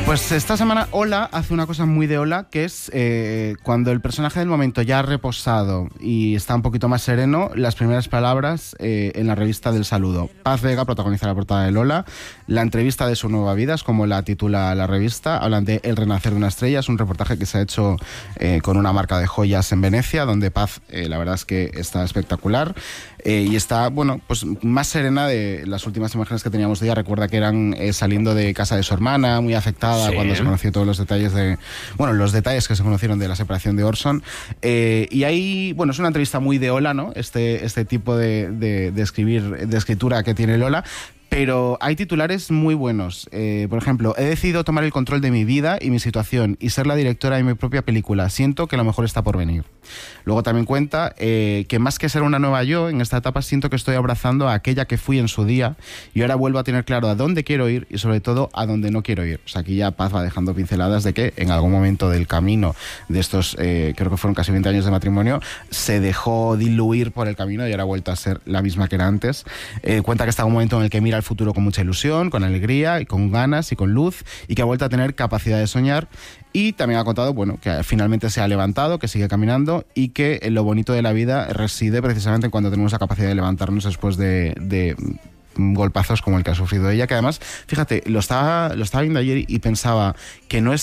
Pues esta semana Ola hace una cosa muy de Ola, que es cuando el personaje del momento ya ha reposado y está un poquito más sereno, las primeras palabras en la revista del saludo. Paz Vega protagoniza la portada de Lola, la entrevista de su nueva vida, es como la titula la revista, hablan de El renacer de una estrella, es un reportaje que se ha hecho con una marca de joyas en Venecia, donde Paz la verdad es que está espectacular y está, bueno, pues más serena de las últimas imágenes que teníamos de ella. Recuerda que eran saliendo de casa de su hermana, muy afectada, sí, cuando se conoció todos los detalles los detalles que se conocieron de la separación de Orson. Y ahí, bueno, es una entrevista muy de Ola, ¿no? Este tipo de escritura que tiene Lola. Pero hay titulares muy buenos. Por ejemplo, he decidido tomar el control de mi vida y mi situación y ser la directora de mi propia película. Siento que lo mejor está por venir. Luego también cuenta que más que ser una nueva yo, en esta etapa siento que estoy abrazando a aquella que fui en su día y ahora vuelvo a tener claro a dónde quiero ir y sobre todo a dónde no quiero ir. O sea, aquí ya Paz va dejando pinceladas de que en algún momento del camino de estos, creo que fueron casi 20 años de matrimonio, se dejó diluir por el camino y ahora ha vuelto a ser la misma que era antes. Cuenta que está en un momento en el que mira al futuro con mucha ilusión, con alegría y con ganas y con luz, y que ha vuelto a tener capacidad de soñar. Y también ha contado, bueno, que finalmente se ha levantado, que sigue caminando y que lo bonito de la vida reside precisamente en cuando tenemos la capacidad de levantarnos después de golpazos como el que ha sufrido ella, que además, fíjate, lo estaba viendo ayer y pensaba que no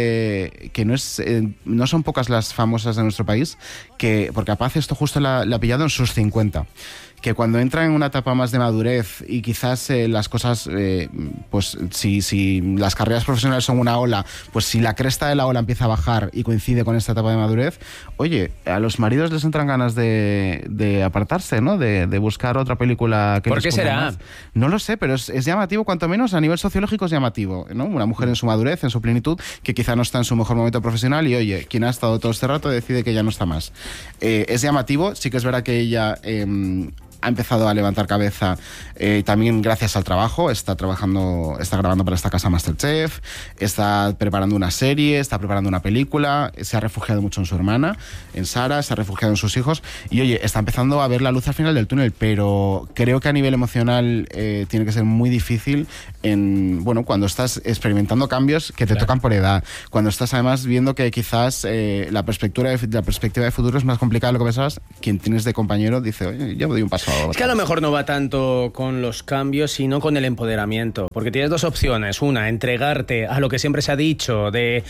son pocas las famosas de nuestro país, porque a Paz esto justo la ha pillado en sus 50. Que cuando entra en una etapa más de madurez y quizás las cosas, pues si las carreras profesionales son una ola, pues si la cresta de la ola empieza a bajar y coincide con esta etapa de madurez, oye, a los maridos les entran ganas de apartarse, ¿no? De buscar otra película que ¿por les qué será? Más. No lo sé, pero es llamativo, cuanto menos a nivel sociológico es llamativo, ¿no? Una mujer en su madurez, en su plenitud, que quizá no está en su mejor momento profesional y, oye, quien ha estado todo este rato decide que ya no está más. Es llamativo, sí que es verdad que ella ha empezado a levantar cabeza también gracias al trabajo. Está grabando para esta casa MasterChef, está preparando una serie, está preparando una película, se ha refugiado mucho en su hermana, en Sara, se ha refugiado en sus hijos y, oye, está empezando a ver la luz al final del túnel, pero creo que a nivel emocional tiene que ser muy difícil cuando estás experimentando cambios que te tocan por edad, cuando estás además viendo que quizás la perspectiva de futuro es más complicada de lo que pensabas. Quien tienes de compañero dice, oye, yo doy un paso. Es que a lo mejor no va tanto con los cambios, sino con el empoderamiento. Porque tienes dos opciones. Una, entregarte a lo que siempre se ha dicho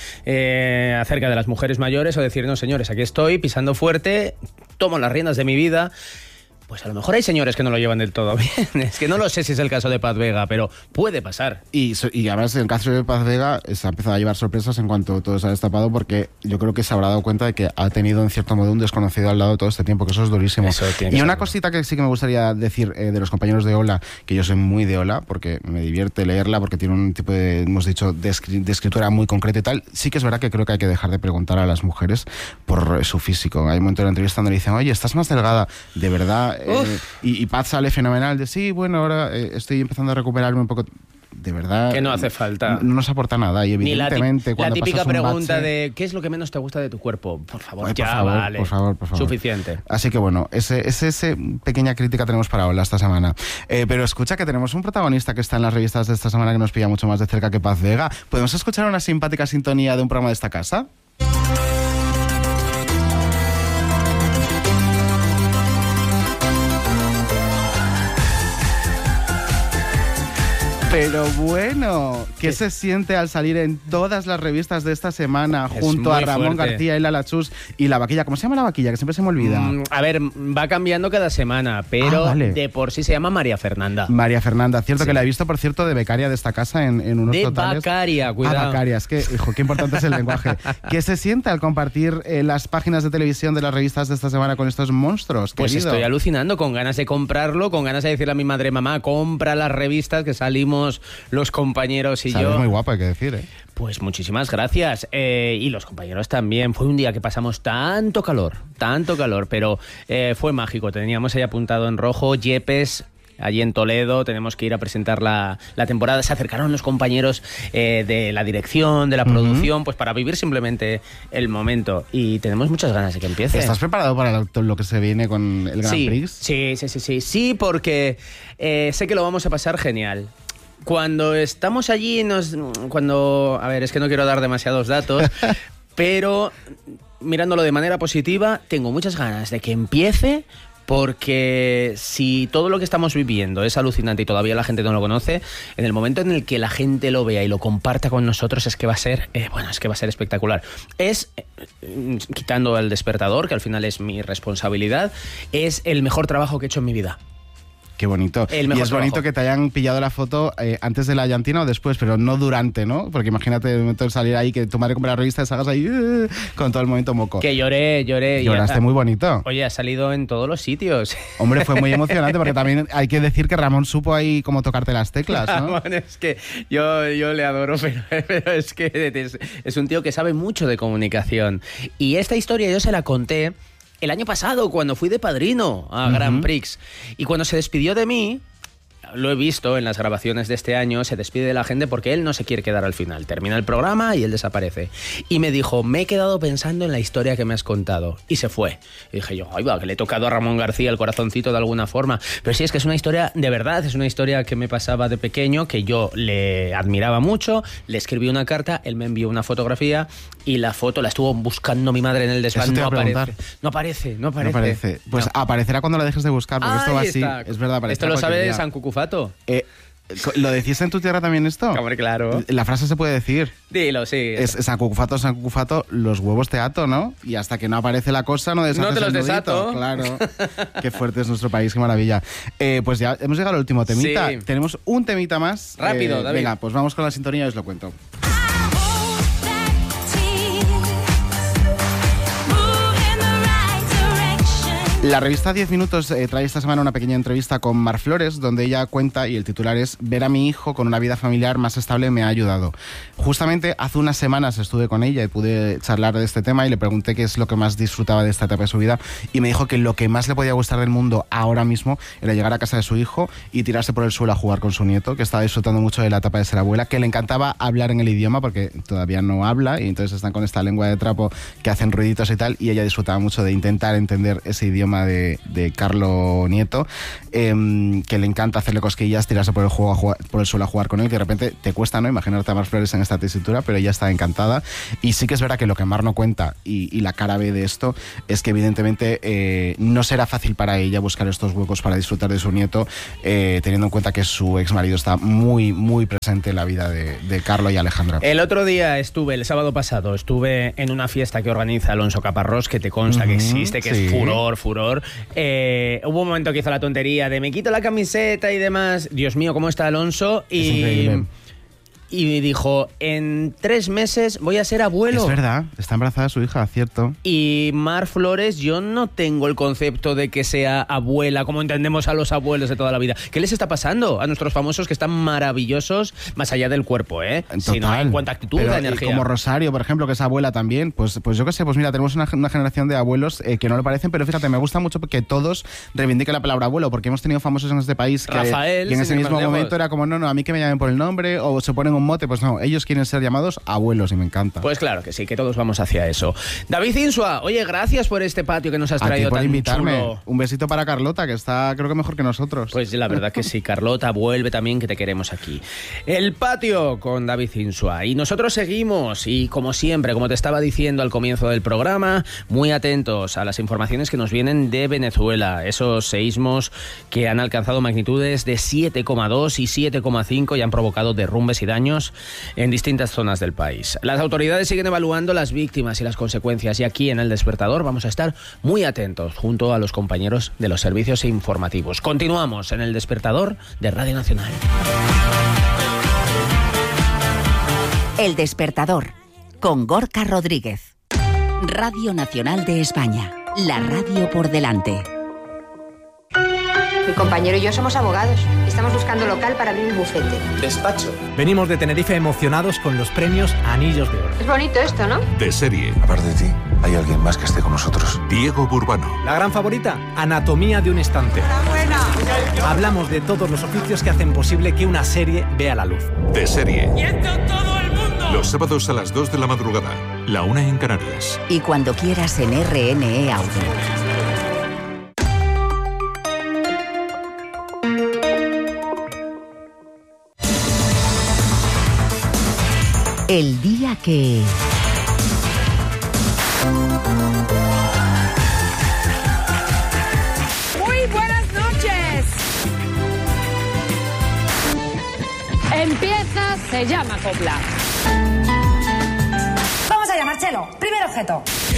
acerca de las mujeres mayores, o decir, no, señores, aquí estoy pisando fuerte, tomo las riendas de mi vida. Pues a lo mejor hay señores que no lo llevan del todo bien. Es que no lo sé si es el caso de Paz Vega, pero puede pasar. Y además en el caso de Paz Vega se ha empezado a llevar sorpresas en cuanto todo se ha destapado, porque yo creo que se habrá dado cuenta de que ha tenido en cierto modo un desconocido al lado todo este tiempo, que eso es durísimo. Y una cosita que sí que me gustaría decir de los compañeros de Ola, que yo soy muy de Ola, porque me divierte leerla, porque tiene un tipo hemos dicho, de escritura muy concreta y tal. Sí que es verdad que creo que hay que dejar de preguntar a las mujeres por su físico. Hay un momento de la entrevista donde le dicen, oye, estás más delgada, de verdad. Y Paz sale fenomenal de sí, bueno, ahora estoy empezando a recuperarme un poco. De verdad, que no hace falta. No nos aporta nada. Y evidentemente, la típica pregunta de ¿qué es lo que menos te gusta de tu cuerpo? Por favor, vale. Por favor. Suficiente. Así que bueno, esa pequeña crítica tenemos para Ola esta semana. Pero escucha que tenemos un protagonista que está en las revistas de esta semana que nos pilla mucho más de cerca que Paz Vega. ¿Podemos escuchar una simpática sintonía de un programa de esta casa? Pero bueno, ¿qué se siente al salir en todas las revistas de esta semana junto a Ramón García y Lala Chus y la vaquilla? ¿Cómo se llama la vaquilla? Que siempre se me olvida. A ver, va cambiando cada semana, pero vale. De por sí se llama María Fernanda. María Fernanda, cierto, sí. Que la he visto, por cierto, de becaria de esta casa en unos totales. De becaria, cuidado. Becaria, es que, hijo, qué importante es el lenguaje. ¿Qué se siente al compartir las páginas de televisión de las revistas de esta semana con estos monstruos, pues querido? Estoy alucinando, con ganas de comprarlo, con ganas de decirle a mi madre, mamá, compra las revistas que salimos los compañeros y Sabes, yo. Muy guapa, hay que decir, ¿eh? Pues muchísimas gracias. Y los compañeros también. Fue un día que pasamos tanto calor, pero fue mágico. Teníamos ahí apuntado en rojo, Yepes, allí en Toledo, tenemos que ir a presentar la temporada. Se acercaron los compañeros de la dirección, de la producción, pues para vivir simplemente el momento. Y tenemos muchas ganas de que empiece. ¿Estás preparado para lo que se viene con el Grand Prix? Sí, porque sé que lo vamos a pasar genial. cuando estamos allí, a ver, es que no quiero dar demasiados datos, pero mirándolo de manera positiva, tengo muchas ganas de que empiece. Porque si todo lo que estamos viviendo es alucinante y todavía la gente no lo conoce, en el momento en el que la gente lo vea y lo comparta con nosotros es que va a ser, espectacular. Quitando El Despertador, que al final es mi responsabilidad, es el mejor trabajo que he hecho en mi vida. Qué bonito. Y es bonito que te hayan pillado la foto antes de la llantina o después, pero no durante, ¿no? Porque imagínate el momento de salir ahí, que tu madre compra la revista y salgas ahí con todo el momento moco. Que lloré. Lloraste muy bonito. Oye, ha salido en todos los sitios. Hombre, fue muy emocionante porque también hay que decir que Ramón supo ahí cómo tocarte las teclas, ¿no? Ramón, es que yo le adoro, pero es que es un tío que sabe mucho de comunicación. Y esta historia yo se la conté el año pasado, cuando fui de padrino a Grand Prix. Y cuando se despidió de mí, lo he visto en las grabaciones de este año, se despide de la gente porque él no se quiere quedar al final. Termina el programa y él desaparece. Y me dijo, me he quedado pensando en la historia que me has contado. Y se fue. Y dije yo, ay va, que le he tocado a Ramón García el corazoncito de alguna forma. Pero sí, es que es una historia de verdad, es una historia que me pasaba de pequeño, que yo le admiraba mucho, le escribí una carta, él me envió una fotografía y la foto la estuvo buscando mi madre en el desván. No aparece. Pues aparecerá cuando la dejes de buscar, porque esto va así. Es verdad, esto lo sabe San Cucufato. ¿Lo decís en tu tierra también esto? Hombre, claro. La frase se puede decir. Dilo, sí. Es San Cucufato, los huevos te ato, ¿no? Y hasta que no aparece la cosa, no deshaces no te los el nudito. Desato. Claro. Qué fuerte es nuestro país, qué maravilla. Pues ya hemos llegado al último temita. Sí. Tenemos un temita más. Rápido, David. Venga, pues vamos con la sintonía y os lo cuento. La revista 10 Minutos trae esta semana una pequeña entrevista con Mar Flores, donde ella cuenta, y el titular es «Ver a mi hijo con una vida familiar más estable me ha ayudado». Justamente hace unas semanas estuve con ella y pude charlar de este tema y le pregunté qué es lo que más disfrutaba de esta etapa de su vida y me dijo que lo que más le podía gustar del mundo ahora mismo era llegar a casa de su hijo y tirarse por el suelo a jugar con su nieto, que estaba disfrutando mucho de la etapa de ser abuela, que le encantaba hablar en el idioma porque todavía no habla y entonces están con esta lengua de trapo que hacen ruiditos y tal, y ella disfrutaba mucho de intentar entender ese idioma de Carlo Nieto, que le encanta hacerle cosquillas, tirarse por el suelo a jugar con él, que de repente te cuesta, ¿no?, imaginarte a Mar Flores en esta tesitura, pero ella está encantada. Y sí que es verdad que lo que Mar no cuenta y la cara B de esto es que evidentemente no será fácil para ella buscar estos huecos para disfrutar de su nieto, teniendo en cuenta que su ex marido está muy, muy presente en la vida de Carlo y Alejandra. El otro día el sábado pasado, estuve en una fiesta que organiza Alonso Caparrós, que te consta que existe, que es furor. Hubo un momento que hizo la tontería de me quito la camiseta y demás. Dios mío, ¿cómo está Alonso? Es increíble. Y dijo, en 3 meses voy a ser abuelo. Es verdad, está embarazada su hija, cierto. Y Mar Flores, yo no tengo el concepto de que sea abuela, como entendemos a los abuelos de toda la vida. ¿Qué les está pasando a nuestros famosos que están maravillosos, más allá del cuerpo, sino en cuanto a actitud, de energía? Como Rosario, por ejemplo, que es abuela también. Pues yo qué sé, pues mira, tenemos una generación de abuelos que no lo parecen, pero fíjate, me gusta mucho que todos reivindiquen la palabra abuelo, porque hemos tenido famosos en este país que Rafael, en ese mismo momento era como, no, a mí que me llamen por el nombre, o se ponen un mote, pues no, ellos quieren ser llamados abuelos y me encanta. Pues claro que sí, que todos vamos hacia eso. David Insua, oye, gracias por este patio que nos has traído por tan invitarme. Chulo. Un besito para Carlota, que está creo que mejor que nosotros. Pues la verdad que sí, Carlota, vuelve también, que te queremos aquí. El patio con David Insua. Y nosotros seguimos, y como siempre, como te estaba diciendo al comienzo del programa, muy atentos a las informaciones que nos vienen de Venezuela, esos seísmos que han alcanzado magnitudes de 7,2 y 7,5 y han provocado derrumbes y daños en distintas zonas del país. Las autoridades siguen evaluando las víctimas y las consecuencias, y aquí en El Despertador vamos a estar muy atentos junto a los compañeros de los servicios informativos. Continuamos en El Despertador de Radio Nacional. El Despertador con Gorka Rodríguez. Radio Nacional de España, la radio por delante. Mi compañero y yo somos abogados. Estamos buscando local para abrir un bufete. Despacho. Venimos de Tenerife emocionados con los premios Anillos de Oro. Es bonito esto, ¿no? De serie. Aparte de ti, hay alguien más que esté con nosotros. Diego Burbano. La gran favorita, Anatomía de un instante. ¡Enhorabuena! Hablamos de todos los oficios que hacen posible que una serie vea la luz. De serie. ¡Y esto todo el mundo! Los sábados a las 2 de la madrugada. La 1 en Canarias. Y cuando quieras en RNE Audio. El día que... Muy buenas noches. Empieza, se llama copla. Vamos allá, Marcelo. Primer objeto.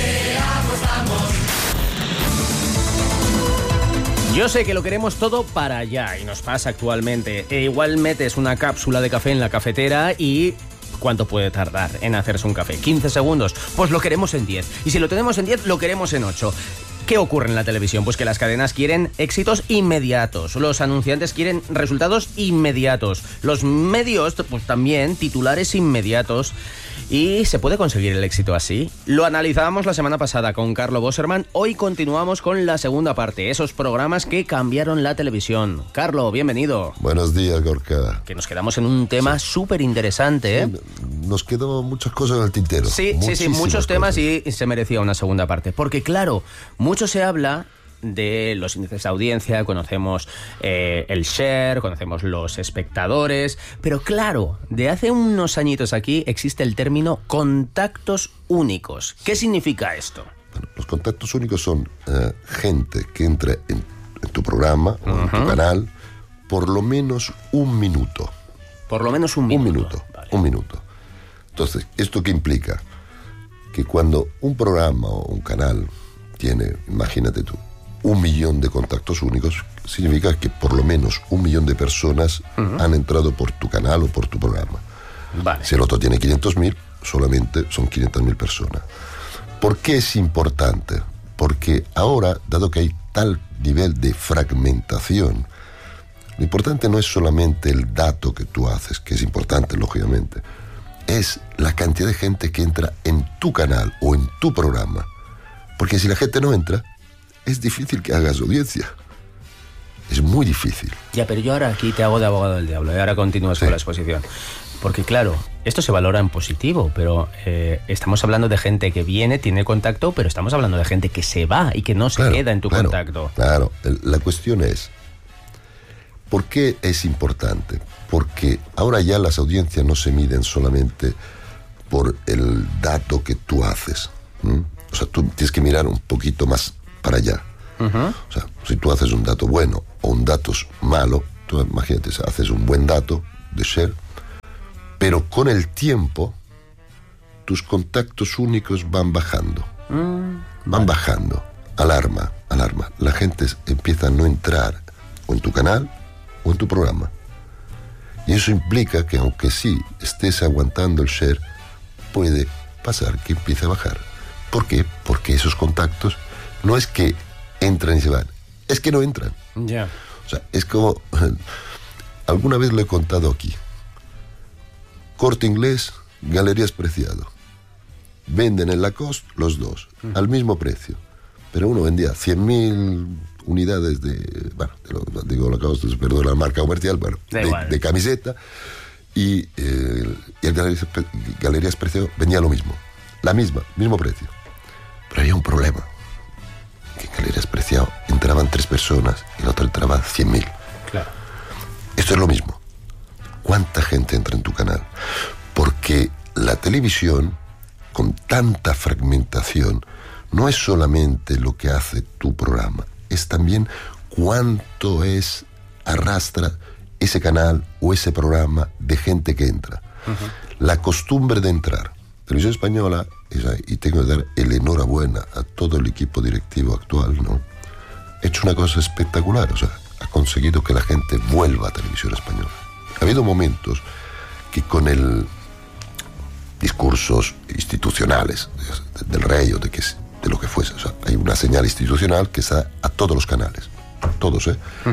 Yo sé que lo queremos todo para allá y nos pasa actualmente. Igual metes una cápsula de café en la cafetera y... ¿cuánto puede tardar en hacerse un café? ¿15 segundos? Pues lo queremos en 10. Y si lo tenemos en 10, lo queremos en 8. ¿Qué ocurre en la televisión? Pues que las cadenas quieren éxitos inmediatos. Los anunciantes quieren resultados inmediatos. Los medios, pues también, titulares inmediatos. ¿Y se puede conseguir el éxito así? Lo analizábamos la semana pasada con Carlo Bosserman. Hoy continuamos con la segunda parte, esos programas que cambiaron la televisión. Carlo, bienvenido. Buenos días, Gorka. Que nos quedamos en un tema súper interesante, ¿eh? Sí, nos quedó muchas cosas en el tintero. Sí, muchos temas y se merecía una segunda parte. Porque claro, mucho se habla de los índices de audiencia, conocemos el share, conocemos los espectadores, pero claro, de hace unos añitos aquí existe el término contactos únicos. ¿Qué significa esto? Bueno, los contactos únicos son gente que entra en tu programa o en tu canal por lo menos un minuto. Por lo menos un minuto. Vale. Un minuto. Entonces, ¿esto qué implica? Que cuando un programa o un canal tiene, imagínate tú, 1 millón de contactos únicos, significa que por lo menos 1 millón de personas han entrado por tu canal o por tu programa. Vale. Si el otro tiene 500.000, solamente son 500.000 personas. ¿Por qué es importante? Porque ahora, dado que hay tal nivel de fragmentación, lo importante no es solamente el dato que tú haces, que es importante, lógicamente, es la cantidad de gente que entra en tu canal o en tu programa. Porque si la gente no entra, es difícil que hagas audiencia. Es muy difícil. Ya, pero yo ahora aquí te hago de abogado del diablo y ahora continúas con la exposición. Porque claro, esto se valora en positivo, pero estamos hablando de gente que viene, tiene contacto, pero estamos hablando de gente que se va y que no se queda en tu contacto. Claro, la cuestión es, ¿por qué es importante? Porque ahora ya las audiencias no se miden solamente por el dato que tú haces. O sea, tú tienes que mirar un poquito más para allá. O sea, si tú haces un dato bueno o un dato malo, tú imagínate, haces un buen dato de share, pero con el tiempo tus contactos únicos van bajando. Van bajando. Alarma. La gente empieza a no entrar o en tu canal o en tu programa. Y eso implica que aunque sí estés aguantando el share, puede pasar que empiece a bajar. ¿Por qué? Porque esos contactos no es que entran y se van, es que no entran. Ya. O sea, es como... Alguna vez lo he contado aquí. Corte Inglés, Galerías Preciado. Venden en Lacoste los dos, al mismo precio. Pero uno vendía 100.000 unidades de... Bueno, digo Lacoste, perdón, la marca comercial, bueno, de camiseta. Y el Galerías Preciado vendía lo mismo. Mismo precio. Pero había un problema. Que en Galerías Preciado entraban 3 personas y en la otra entraban 100.000. Claro. Esto es lo mismo. ¿Cuánta gente entra en tu canal? Porque la televisión, con tanta fragmentación, no es solamente lo que hace tu programa, es también cuánto arrastra ese canal o ese programa de gente que entra. La costumbre de entrar. Televisión Española, y tengo que dar el enhorabuena a todo el equipo directivo actual, ¿no? Ha hecho una cosa espectacular, o sea, ha conseguido que la gente vuelva a Televisión Española. Ha habido momentos que con el discursos institucionales del rey o de lo que fuese, o sea, hay una señal institucional que está a todos los canales, todos,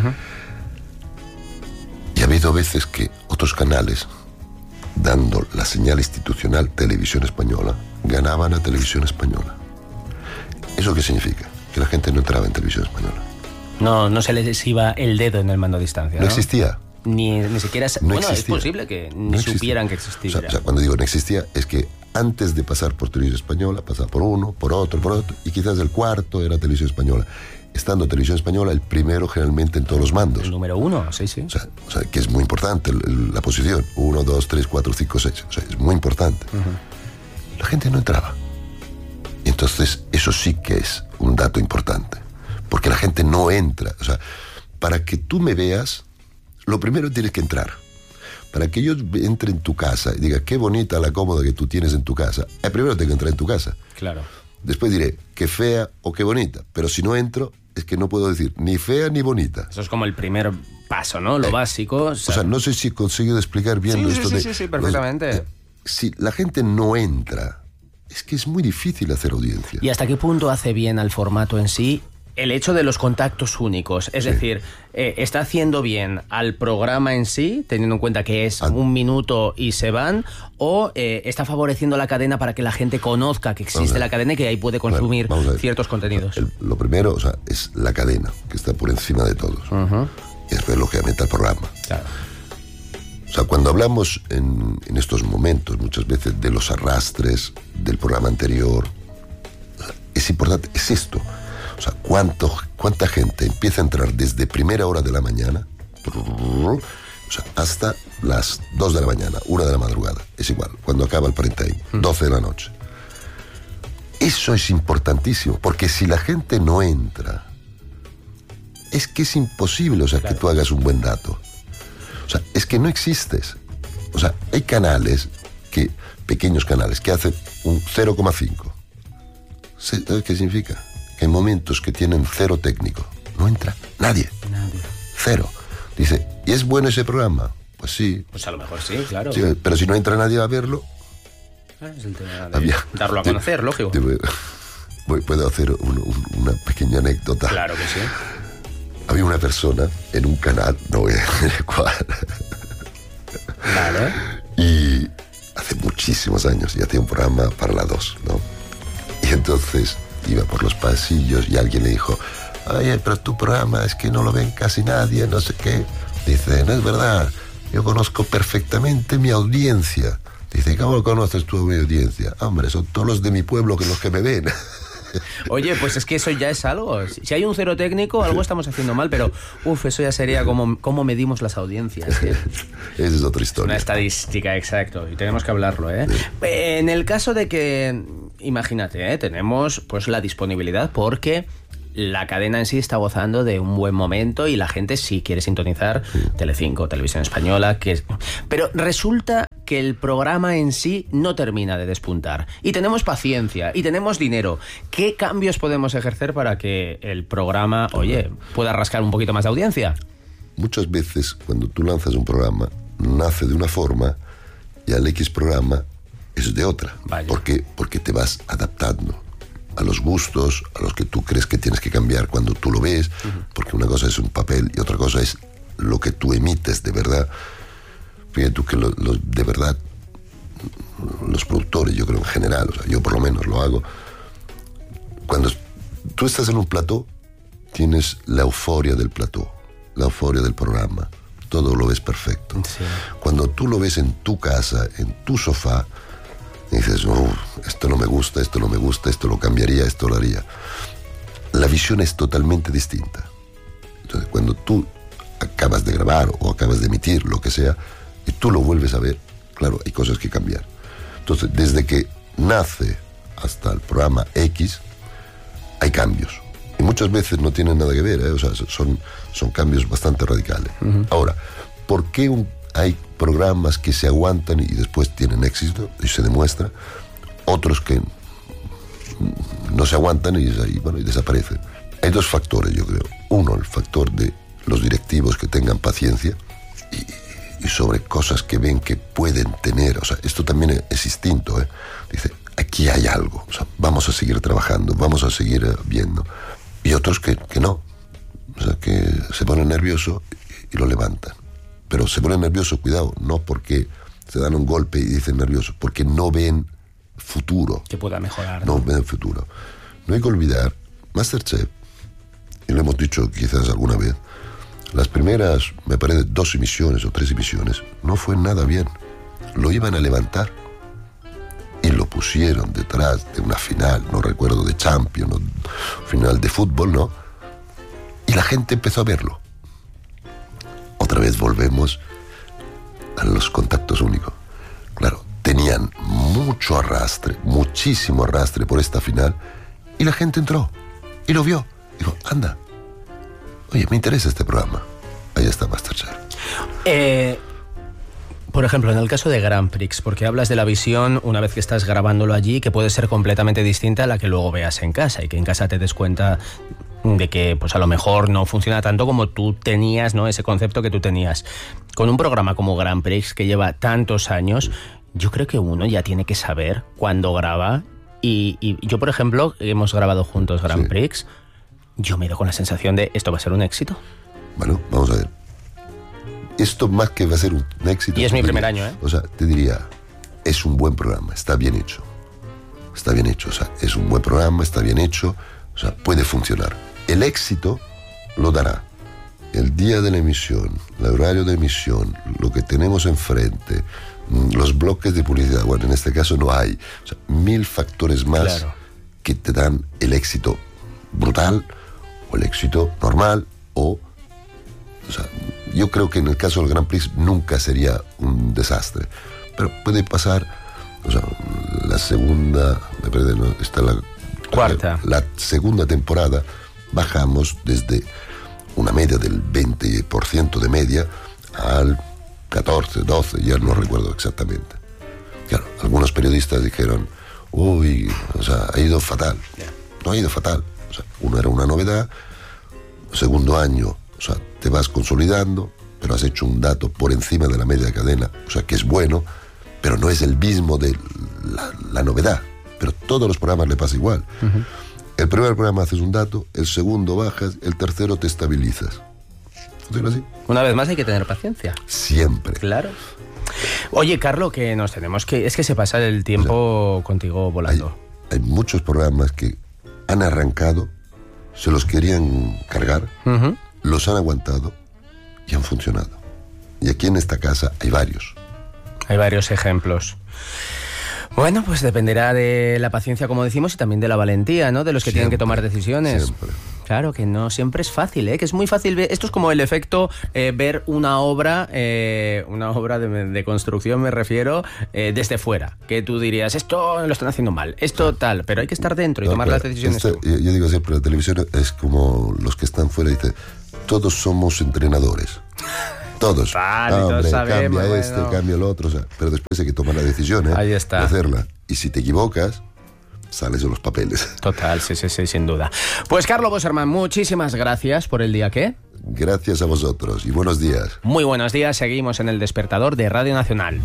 Y ha habido veces que otros canales, dando la señal institucional Televisión Española, ganaban a Televisión Española. ¿Eso qué significa? Que la gente no entraba en Televisión Española. No se les iba el dedo en el mando a distancia, ¿no? No existía. Ni siquiera... No bueno, existía. Es posible que ni supieran que existía. O sea, cuando digo no existía, es que antes de pasar por Televisión Española, pasaba por uno, por otro, y quizás el cuarto era Televisión Española. estando Televisión Española el primero generalmente en todos los mandos. El número 1, sí. O sea, que es muy importante la posición. 1, 2, 3, 4, 5, 6. O sea, es muy importante. La gente no entraba. Y entonces, eso sí que es un dato importante. Porque la gente no entra. O sea, para que tú me veas, lo primero tienes que entrar. Para que yo entre en tu casa y diga qué bonita la cómoda que tú tienes en tu casa, primero tengo que entrar en tu casa. Claro. Después diré qué fea o qué bonita. Pero si no entro, es que no puedo decir ni fea ni bonita. Eso es como el primer paso, ¿no? Lo básico. O sea, no sé si he conseguido explicar bien esto de... Sí, perfectamente. Si la gente no entra, es que es muy difícil hacer audiencia. ¿Y hasta qué punto hace bien al formato en sí el hecho de los contactos únicos? Es decir, ¿está haciendo bien al programa en sí, teniendo en cuenta que es un minuto y se van? ¿O está favoreciendo la cadena para que la gente conozca que existe la cadena y que ahí puede consumir ciertos contenidos? Lo primero, o sea, es la cadena, que está por encima de todos. Y después, lógicamente, el programa. Claro. O sea, cuando hablamos en estos momentos, muchas veces, de los arrastres del programa anterior, es importante, es esto. O sea, cuánta gente empieza a entrar desde primera hora de la mañana, o sea, hasta las 2 de la mañana, 1 de la madrugada. Es igual, cuando acaba el prime time, 12 de la noche. Eso es importantísimo, porque si la gente no entra, es que es imposible, o sea, que tú hagas un buen dato. O sea, es que no existes. O sea, hay canales, pequeños canales, que hacen un 0,5. ¿Sabes qué significa? Que hay momentos que tienen 0 técnico. No entra nadie. 0. Dice, ¿y es bueno ese programa? Pues sí. Pues a lo mejor sí, claro. Sí, pero si no entra nadie a verlo... Es el tema de darlo a conocer, lógico. Puedo hacer una pequeña anécdota. Claro que sí. Había una persona en un canal, no voy a decir cuál. Vale. Y hace muchísimos años, y hacía un programa para la 2, ¿no? Y entonces iba por los pasillos y alguien le dijo, oye, pero tu programa es que no lo ven casi nadie, no sé qué. Dice, no es verdad, yo conozco perfectamente mi audiencia. Dice, ¿cómo conoces tú a mi audiencia? Hombre, son todos los de mi pueblo que los que me ven. Oye, pues es que eso ya es algo. Si hay un 0 técnico, algo estamos haciendo mal, pero eso ya sería cómo medimos las audiencias. Esa es otra historia. Una estadística, exacto, y tenemos que hablarlo, ¿eh? Sí. En el caso de que, imagínate, tenemos pues la disponibilidad porque la cadena en sí está gozando de un buen momento y la gente sí quiere sintonizar Telecinco, Televisión Española, pero resulta que el programa en sí no termina de despuntar. Y tenemos paciencia, y tenemos dinero. ¿Qué cambios podemos ejercer para que el programa, pueda rascar un poquito más de audiencia? Muchas veces, cuando tú lanzas un programa, nace de una forma y al X programa es de otra. Vaya. Porque te vas adaptando a los gustos, a los que tú crees que tienes que cambiar cuando tú lo ves, porque una cosa es un papel y otra cosa es lo que tú emites de verdad. Fíjate tú que de verdad los productores, yo creo en general, o sea, yo por lo menos lo hago, cuando tú estás en un plató, tienes la euforia del plató, la euforia del programa, todo lo ves perfecto. Sí. Cuando tú lo ves en tu casa, en tu sofá, y dices, esto no me gusta, esto no me gusta, esto lo cambiaría, esto lo haría. La visión es totalmente distinta. Entonces, cuando tú acabas de grabar o acabas de emitir, lo que sea, y tú lo vuelves a ver, claro, hay cosas que cambiar. Entonces, desde que nace hasta el programa X, hay cambios. Y muchas veces no tienen nada que ver, o sea, son cambios bastante radicales. Ahora, ¿por qué hay programas que se aguantan y después tienen éxito y se demuestra? Otros que no se aguantan y desaparecen. Hay 2 factores, yo creo. Uno, el factor de los directivos que tengan paciencia y sobre cosas que ven que pueden tener. O sea, esto también es instinto, ¿eh? Dice, aquí hay algo, o sea, vamos a seguir trabajando, vamos a seguir viendo. Y otros que no, o sea, que se ponen nerviosos y lo levantan. Pero se ponen nerviosos, cuidado, no porque se dan un golpe y dicen nerviosos, porque no ven futuro. Que pueda mejorar. No ven futuro. No hay que olvidar, MasterChef, y lo hemos dicho quizás alguna vez, las primeras, me parece, 2 emisiones o 3 emisiones, no fue nada bien. Lo iban a levantar y lo pusieron detrás de una final, no recuerdo, de Champions, final de fútbol, ¿no? Y la gente empezó a verlo. Otra vez volvemos a los contactos únicos. Claro, tenían mucho arrastre, muchísimo arrastre por esta final, y la gente entró y lo vio. Dijo, anda, oye, me interesa este programa. Ahí está Masterchef. Por ejemplo, en el caso de Grand Prix, porque hablas de la visión una vez que estás grabándolo allí, que puede ser completamente distinta a la que luego veas en casa, y que en casa te des cuenta de que pues a lo mejor no funciona tanto como tú tenías, ¿no? Ese concepto que tú tenías. Con un programa como Grand Prix, que lleva tantos años, yo creo que uno ya tiene que saber cuándo graba. Y yo, por ejemplo, hemos grabado juntos Grand Prix, yo me he ido con la sensación de esto va a ser un éxito. Bueno, vamos a ver. Esto más que va a ser un éxito... Y es mi primer año, ¿eh? O sea, te diría, es un buen programa, está bien hecho. Está bien hecho, o sea, es un buen programa, está bien hecho, o sea, puede funcionar. El éxito lo dará el día de la emisión, el horario de emisión, lo que tenemos enfrente, los bloques de publicidad. Bueno, en este caso no hay. O sea, 1000 factores más que te dan el éxito brutal o el éxito normal o sea, yo creo que en el caso del Grand Prix nunca sería un desastre, pero puede pasar, o sea, la segunda, me perdí, ¿no? Está cuarta. La segunda temporada bajamos desde una media del 20% de media al 14, 12, ya no recuerdo exactamente. Claro, algunos periodistas dijeron, uy, o sea, ha ido fatal. No ha ido fatal. O sea, uno era una novedad, segundo año, o sea, te vas consolidando, pero has hecho un dato por encima de la media de cadena, o sea, que es bueno, pero no es el mismo de la novedad. Pero todos los programas le pasa igual. Uh-huh. El primer programa haces un dato, el segundo bajas, el tercero te estabilizas. ¿Funciona así? Una vez más hay que tener paciencia. Siempre. Claro. Oye, Carlos, que nos tenemos que... Es que se pasa el tiempo contigo volando. Hay muchos programas que han arrancado, se los querían cargar, uh-huh, los han aguantado y han funcionado. Y aquí en esta casa hay varios. Hay varios ejemplos. Bueno, pues dependerá de la paciencia, como decimos, y también de la valentía, ¿no? De los que tienen que tomar decisiones. Siempre. Claro, que no siempre es fácil, ¿eh? Que es muy fácil ver... Esto es como el efecto ver una obra de construcción, me refiero, desde fuera. Que tú dirías, esto lo están haciendo mal, esto tal, pero hay que estar dentro y tomar las decisiones. Yo digo siempre, la televisión es como los que están fuera y dicen, todos somos entrenadores. Todos. Todos sabemos, cambia esto, cambia lo otro. O sea, pero después hay que tomar la decisión, Ahí está. de hacerla. Y si te equivocas, sales de los papeles. Total, sí, sin duda. Pues Carlos Boserman, muchísimas gracias por el día que... Gracias a vosotros y buenos días. Muy buenos días, seguimos en El Despertador de Radio Nacional.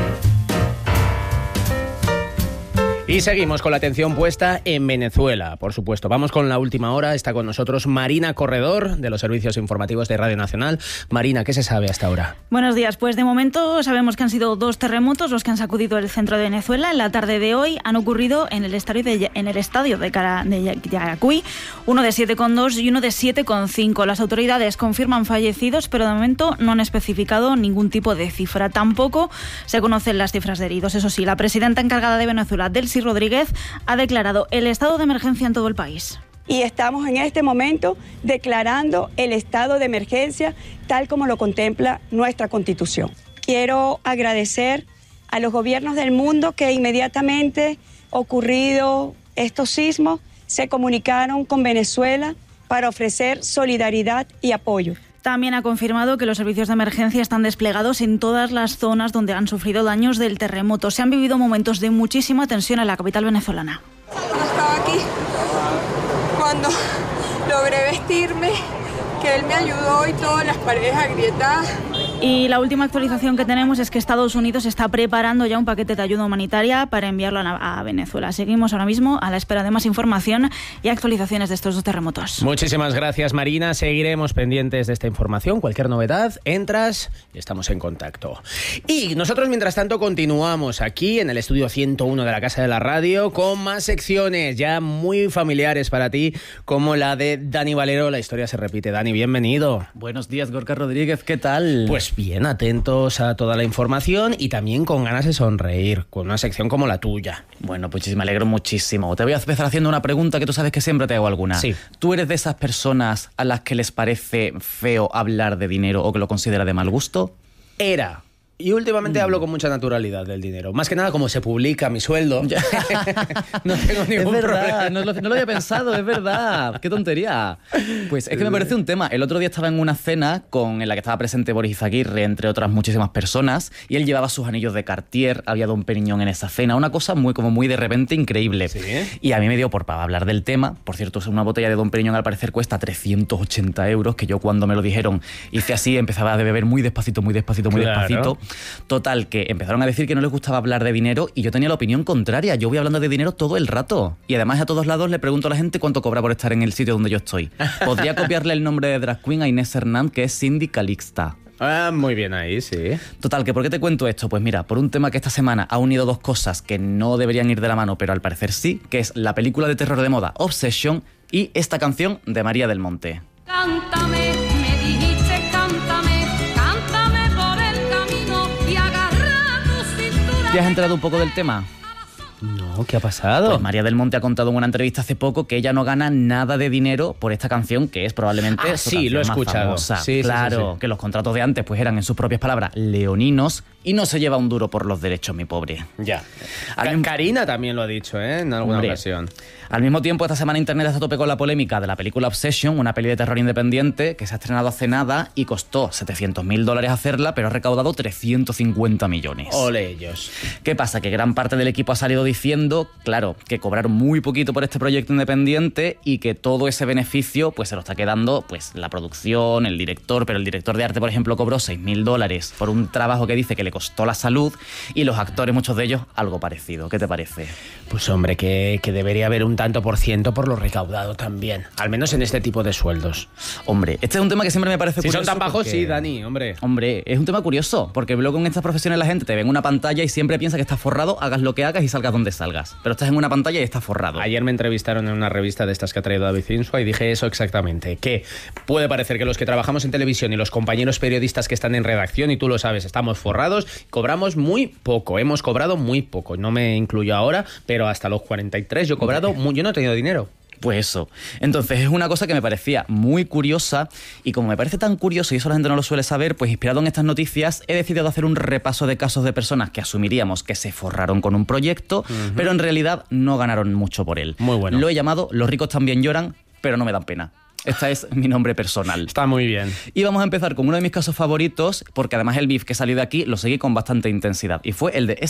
Y seguimos con la atención puesta en Venezuela, por supuesto. Vamos con la última hora. Está con nosotros Marina Corredor, de los servicios informativos de Radio Nacional. Marina, ¿qué se sabe hasta ahora? Buenos días. Pues de momento sabemos que han sido 2 terremotos los que han sacudido el centro de Venezuela. En la tarde de hoy han ocurrido en el estadio de Yaracuy, uno de 7,2 y uno de 7,5. Las autoridades confirman fallecidos, pero de momento no han especificado ningún tipo de cifra. Tampoco se conocen las cifras de heridos. Eso sí, la presidenta encargada de Venezuela, Delcy Rodríguez, ha declarado el estado de emergencia en todo el país. Y estamos en este momento declarando el estado de emergencia tal como lo contempla nuestra Constitución. Quiero agradecer a los gobiernos del mundo que inmediatamente ocurrido estos sismos se comunicaron con Venezuela para ofrecer solidaridad y apoyo. También ha confirmado que los servicios de emergencia están desplegados en todas las zonas donde han sufrido daños del terremoto. Se han vivido momentos de muchísima tensión en la capital venezolana. Estaba aquí cuando logré vestirme, que él me ayudó y todas las paredes agrietadas. Y la última actualización que tenemos es que Estados Unidos está preparando ya un paquete de ayuda humanitaria para enviarlo a Venezuela. Seguimos ahora mismo a la espera de más información y actualizaciones de estos 2 terremotos. Muchísimas gracias, Marina. Seguiremos pendientes de esta información. Cualquier novedad, entras y estamos en contacto. Y nosotros, mientras tanto, continuamos aquí en el estudio 101 de la Casa de la Radio con más secciones ya muy familiares para ti, como la de Dani Valero. La historia se repite. Dani, bienvenido. Buenos días, Gorka Rodríguez. ¿Qué tal? Pues Pues bien, atentos a toda la información y también con ganas de sonreír, con una sección como la tuya. Bueno, pues me alegro muchísimo. Te voy a empezar haciendo una pregunta que tú sabes que siempre te hago alguna. Sí. ¿Tú eres de esas personas a las que les parece feo hablar de dinero o que lo considera de mal gusto? Era. Y últimamente hablo con mucha naturalidad del dinero. Más que nada, como se publica mi sueldo, no tengo ningún problema. No lo había pensado, es verdad. Qué tontería. Pues es que me parece un tema. El otro día estaba en una cena en la que estaba presente Boris Izaguirre, entre otras muchísimas personas, y él llevaba sus anillos de Cartier, había Dom Pérignon en esa cena, una cosa muy de repente increíble. ¿Sí? Y a mí me dio por hablar del tema. Por cierto, una botella de Dom Pérignon al parecer cuesta 380 euros, que yo cuando me lo dijeron hice así, empezaba a beber muy despacito. Total, que empezaron a decir que no les gustaba hablar de dinero y yo tenía la opinión contraria. Yo voy hablando de dinero todo el rato. Y además a todos lados le pregunto a la gente cuánto cobra por estar en el sitio donde yo estoy. Podría copiarle el nombre de drag queen a Inés Hernán, que es Cindy Calixta. Ah, muy bien ahí, sí. Total, ¿que por qué te cuento esto? Pues mira, por un tema que esta semana ha unido dos cosas que no deberían ir de la mano, pero al parecer sí, que es la película de terror de moda Obsession y esta canción de María del Monte. Cántame, me dijiste cántame por el camino y agarra tu cintura. ¿Te has enterado un poco del tema? No, ¿qué ha pasado? Pues María del Monte ha contado en una entrevista hace poco que ella no gana nada de dinero por esta canción, que es probablemente su canción lo he más escuchado. famosa. Sí, claro, sí. Que los contratos de antes pues eran, en sus propias palabras, leoninos, y no se lleva un duro por los derechos, mi pobre. Ya. Karina también lo ha dicho, en alguna ocasión. Al mismo tiempo, esta semana Internet está a tope con la polémica de la película Obsession, una peli de terror independiente que se ha estrenado hace nada y costó $700.000 hacerla, pero ha recaudado 350 millones. Ole ellos. ¿Qué pasa? Que gran parte del equipo ha salido diciendo, claro, que cobraron muy poquito por este proyecto independiente y que todo ese beneficio pues se lo está quedando pues la producción, el director, pero el director de arte, por ejemplo, cobró $6.000 por un trabajo que dice que le costó la salud, y los actores, muchos de ellos, algo parecido. ¿Qué te parece? Pues hombre, que debería haber un tanto por ciento por lo recaudado también, al menos en este tipo de sueldos. Hombre, este es un tema que siempre me parece curioso. Si son tan bajos, porque... sí, Dani, hombre. Hombre, es un tema curioso, porque luego en estas profesiones la gente te ve en una pantalla y siempre piensa que estás forrado, hagas lo que hagas y salgas donde salgas. Pero estás en una pantalla y estás forrado. Ayer me entrevistaron en una revista de estas que ha traído David Insua y dije eso exactamente, que puede parecer que los que trabajamos en televisión y los compañeros periodistas que están en redacción, y tú lo sabes, estamos forrados, cobramos muy poco, hemos cobrado muy poco. No me incluyo ahora, pero hasta los 43 yo he cobrado yo no he tenido dinero. Pues eso. Entonces es una cosa que me parecía muy curiosa, y como me parece tan curioso y eso la gente no lo suele saber, pues inspirado en estas noticias he decidido hacer un repaso de casos de personas que asumiríamos que se forraron con un proyecto, pero en realidad no ganaron mucho por él. Muy bueno. Lo he llamado Los ricos también lloran, pero no me dan pena. Este es mi nombre personal. Está muy bien. Y vamos a empezar con uno de mis casos favoritos, porque además el beef que salió de aquí lo seguí con bastante intensidad, y fue el de